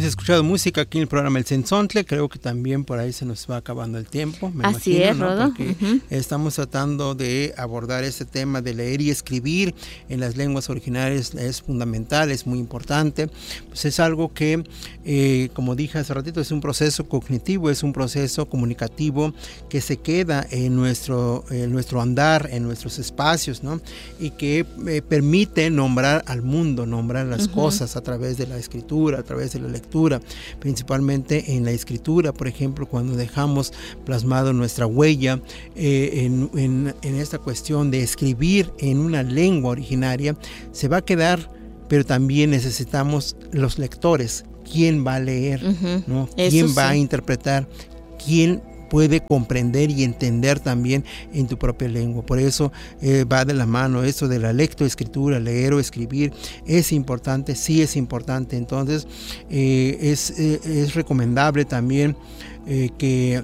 escuchado música aquí en el programa El Sensontle. Creo que también por ahí se nos va acabando el tiempo. Así es, Rodo. Porque estamos tratando de abordar este tema de leer y escribir en las lenguas originarias. Es fundamental, es muy importante. Pues es algo que, como dije hace ratito, es un proceso cognitivo, es un proceso comunicativo que se queda en nuestro andar, en nuestros espacios, ¿no? Y que permite nombrar al mundo, nombrar las cosas a través de la escritura, a través de la lectura, principalmente en la escritura. Por ejemplo, cuando dejamos plasmado nuestra huella en esta cuestión de escribir en una lengua originaria, se va a quedar, pero también necesitamos los lectores. ¿Quién va a leer? ¿No? ¿Quién va a interpretar? ¿Quién puede comprender y entender también en tu propia lengua? Por eso va de la mano esto de la lectoescritura, leer o escribir. Es importante, sí es importante. Entonces es recomendable también que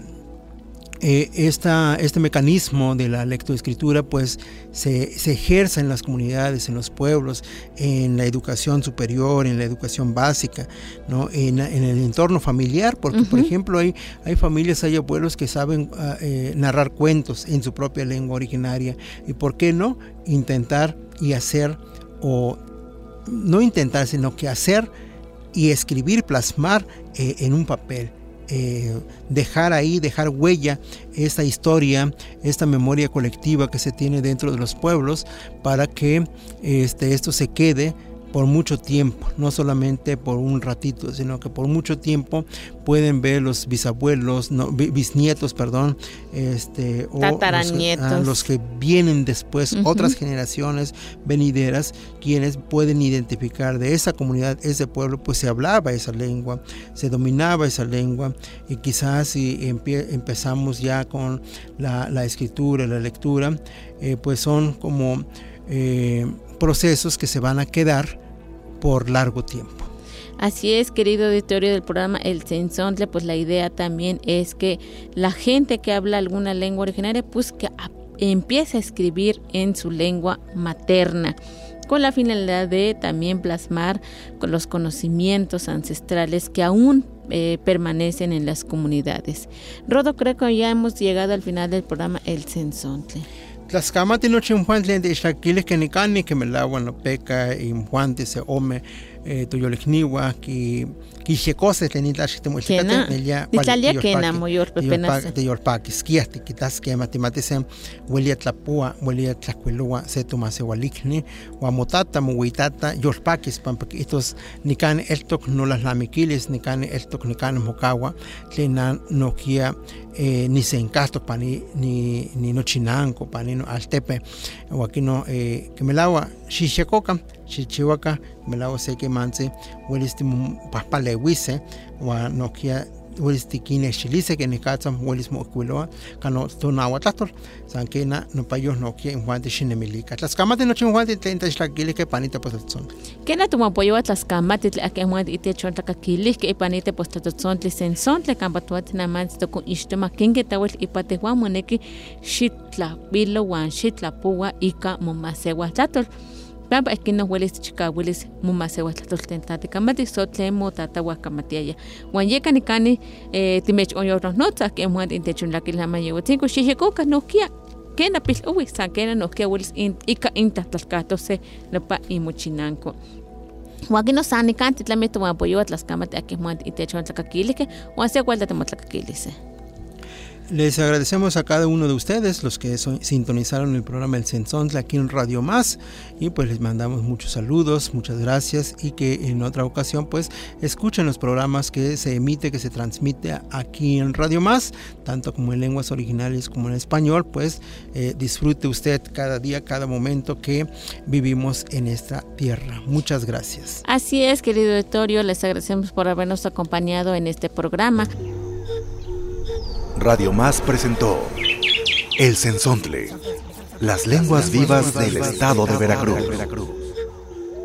este mecanismo de la lectoescritura pues se ejerza en las comunidades, en los pueblos, en la educación superior, en la educación básica, ¿no? En el entorno familiar, porque por ejemplo hay familias, hay abuelos que saben narrar cuentos en su propia lengua originaria, y por qué no intentar y hacer, o no intentar, sino que hacer y escribir, plasmar en un papel. Dejar huella esta historia, esta memoria colectiva que se tiene dentro de los pueblos, para que esto se quede por mucho tiempo, no solamente por un ratito, sino que por mucho tiempo pueden ver los bisnietos, o tataranietos, los que vienen después, otras generaciones venideras, quienes pueden identificar de esa comunidad, ese pueblo, pues se hablaba esa lengua, se dominaba esa lengua, y quizás si empezamos ya con la escritura, la lectura, pues son como procesos que se van a quedar por largo tiempo. Así es, querido auditorio del programa El Sensontle, pues la idea también es que la gente que habla alguna lengua originaria, pues que empiece a escribir en su lengua materna, con la finalidad de también plasmar con los conocimientos ancestrales que aún permanecen en las comunidades. Rodo, creo que ya hemos llegado al final del programa El Sensontle. Tlaxcamati noche Juantle de Ixtaquiles que nicani que me lavan no peca y Juante se ome toyolecniwa que xecose tenita xitemuixicate ya Italia que na mayor pepenas de yorpaquis quiasti quitas que matematisen huelia tlapua huelia tlacuelua se toma se walikni huamotata muhuitata yorpaquis pampaquitos nican eltok no las lamiquiles nican eltok nican mocawa tlena noquia ni se encasto pani ni no chinanco pani no altepe o aquí no que me lawa xixecoca Chichihuaca, melao se que manse, huelistim paspalewise, wa nokia huelistikine chilice que necatzam huelismo cuiloa, cano tonahuatlatol, sanquena no payos nokia en Juan de Chinemilica. Tlaxcamate noche en Juan de 30 islaquile que panita postatzon. Kena tu apoyo a Tlaxcamate que en Juan de Itechon tacaquilis que panita postatzon tlisenzon tlecambatuat namans toko ishtema kinge tawel ipatehuan moneki shitla bilo wan shitla puwa ika momasehuatlatol. Papa es que no hueles chicahueles mumasewa tlatoltentate kamati sotlemo tatahuacamatiaya huanyeka nicani timech oyornos notza que muad intechon la que la mayo cinco xijecoca noquia que na pil uwi sanquena noquia hueles ika intatlalcato se lopa imuchinanco huaquino sanicanti tlameto apoyo a tlascamate a que muad intechon tlacaquilique o hacia vuelta temotlacaquilice. Les agradecemos a cada uno de ustedes, los que sintonizaron el programa El Sensontle aquí en Radio Más, y pues les mandamos muchos saludos, muchas gracias, y que en otra ocasión pues escuchen los programas que se emite, que se transmite aquí en Radio Más, tanto como en lenguas originales como en español. Pues disfrute usted cada día, cada momento que vivimos en esta tierra. Muchas gracias. Así es, querido auditorio, les agradecemos por habernos acompañado en este programa. Radio Más presentó El Sensontle, las lenguas vivas del estado de Veracruz.